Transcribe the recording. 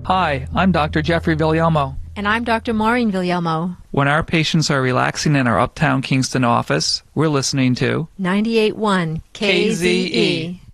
Hi, I'm Dr. Jeffrey Villalmo. And I'm Dr. Maureen Villalmo. When our patients are relaxing in our Uptown Kingston office, we're listening to 98.1 KZE.